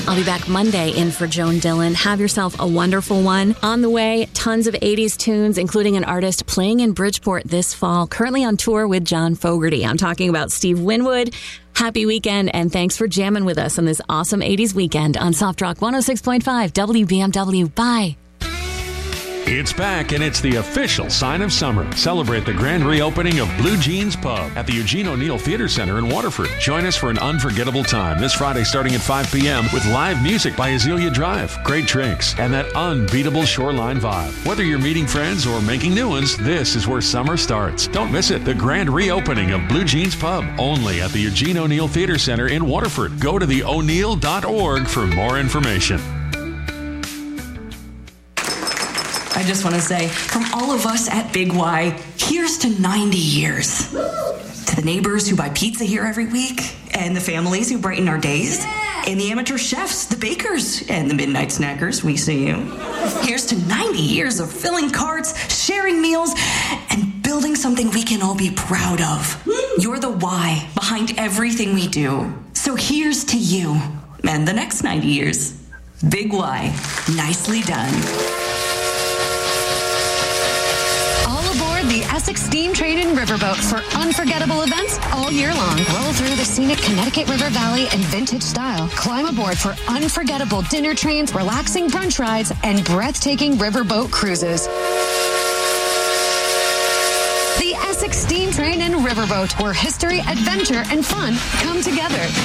I'll be back Monday in for Joan Dillon. Have yourself a wonderful one. On the way, tons of 80s tunes, including an artist playing in Bridgeport this fall, currently on tour with John Fogerty. I'm talking about Steve Winwood. Happy weekend, and thanks for jamming with us on this awesome 80s weekend on Soft Rock 106.5 WBMW. Bye. It's back, and it's the official sign of summer. Celebrate the grand reopening of Blue Jeans Pub at the Eugene O'Neill Theater Center in Waterford. Join us for an unforgettable time this Friday starting at 5 p.m. with live music by Azalea Drive, great drinks, and that unbeatable shoreline vibe. Whether you're meeting friends or making new ones, this is where summer starts. Don't miss it. The grand reopening of Blue Jeans Pub, only at the Eugene O'Neill Theater Center in Waterford. Go to theo'neill.org for more information. I just want to say, from all of us at Big Y, here's to 90 years. To the neighbors who buy pizza here every week, and the families who brighten our days, and the amateur chefs, the bakers, and the midnight snackers, we see you. Here's to 90 years of filling carts, sharing meals, and building something we can all be proud of. You're the why behind everything we do. So here's to you, and the next 90 years. Big Y, nicely done. The Essex Steam Train and Riverboat for unforgettable events all year long. Roll through the scenic Connecticut River Valley in vintage style. Climb aboard for unforgettable dinner trains, relaxing brunch rides, and breathtaking riverboat cruises. The Essex Steam Train and Riverboat, where history, adventure, and fun come together.